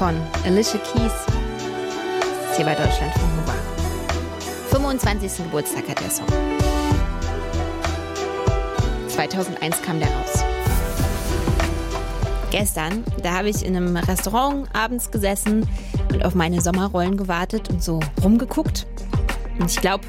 von Alicia Keys. Das ist hier bei Deutschlandfunk Nova. 25. Geburtstag hat der Song. 2001 kam der raus. Gestern, da habe ich in einem Restaurant abends gesessen und auf meine Sommerrollen gewartet und so rumgeguckt. Und ich glaube,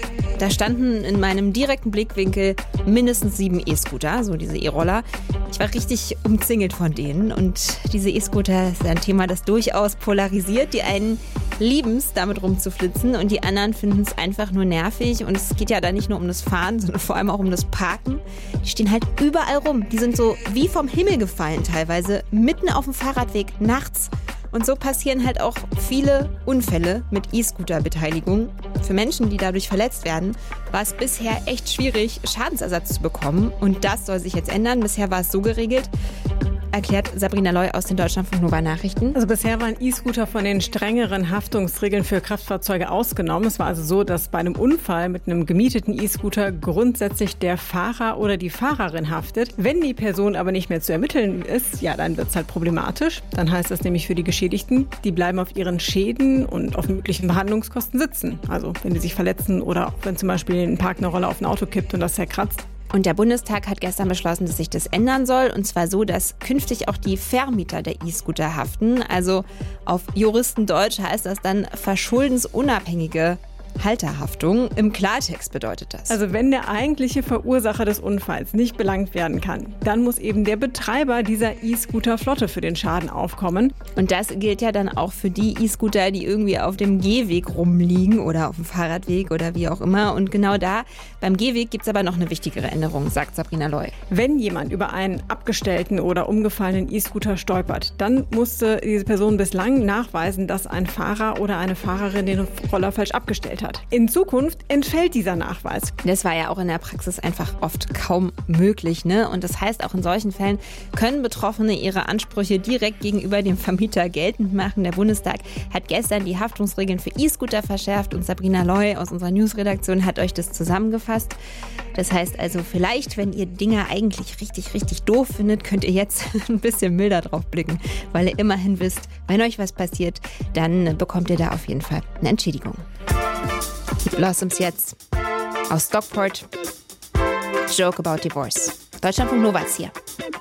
da standen in meinem direkten Blickwinkel mindestens 7 E-Scooter, so diese E-Roller. Ich war richtig umzingelt von denen. Und diese E-Scooter ist ein Thema, das durchaus polarisiert. Die einen lieben es, damit rumzuflitzen, und die anderen finden es einfach nur nervig. Und es geht ja da nicht nur um das Fahren, sondern vor allem auch um das Parken. Die stehen halt überall rum. Die sind so wie vom Himmel gefallen teilweise, mitten auf dem Fahrradweg nachts. Und so passieren halt auch viele Unfälle mit E-Scooter-Beteiligung. Für Menschen, die dadurch verletzt werden, war es bisher echt schwierig, Schadensersatz zu bekommen. Und das soll sich jetzt ändern. Bisher war es so geregelt, erklärt Sabrina Loy aus den Deutschlandfunk Nova Nachrichten. Also bisher waren E-Scooter von den strengeren Haftungsregeln für Kraftfahrzeuge ausgenommen. Es war also so, dass bei einem Unfall mit einem gemieteten E-Scooter grundsätzlich der Fahrer oder die Fahrerin haftet. Wenn die Person aber nicht mehr zu ermitteln ist, ja, dann wird es halt problematisch. Dann heißt das nämlich für die Geschädigten, die bleiben auf ihren Schäden und auf möglichen Behandlungskosten sitzen. Also wenn die sich verletzen oder auch wenn zum Beispiel ein Park eine Rolle auf ein Auto kippt und das zerkratzt. Und der Bundestag hat gestern beschlossen, dass sich das ändern soll. Und zwar so, dass künftig auch die Vermieter der E-Scooter haften. Also auf Juristendeutsch heißt das dann verschuldensunabhängige Halterhaftung. Im Klartext bedeutet das. Also wenn der eigentliche Verursacher des Unfalls nicht belangt werden kann, dann muss eben der Betreiber dieser E-Scooter-Flotte für den Schaden aufkommen. Und das gilt ja dann auch für die E-Scooter, die irgendwie auf dem Gehweg rumliegen oder auf dem Fahrradweg oder wie auch immer. Und genau da, beim Gehweg, gibt es aber noch eine wichtigere Änderung, sagt Sabrina Loy. Wenn jemand über einen abgestellten oder umgefallenen E-Scooter stolpert, dann musste diese Person bislang nachweisen, dass ein Fahrer oder eine Fahrerin den Roller falsch abgestellt hat. In Zukunft entfällt dieser Nachweis. Das war ja auch in der Praxis einfach oft kaum möglich, ne? Und das heißt, auch in solchen Fällen können Betroffene ihre Ansprüche direkt gegenüber dem Vermieter geltend machen. Der Bundestag hat gestern die Haftungsregeln für E-Scooter verschärft und Sabrina Loy aus unserer Newsredaktion hat euch das zusammengefasst. Das heißt also, vielleicht, wenn ihr Dinge eigentlich richtig, richtig doof findet, könnt ihr jetzt ein bisschen milder drauf blicken, weil ihr immerhin wisst, wenn euch was passiert, dann bekommt ihr da auf jeden Fall eine Entschädigung. Die Blossoms jetzt aus Stockport. Joke about Divorce. Deutschlandfunk Nova hier.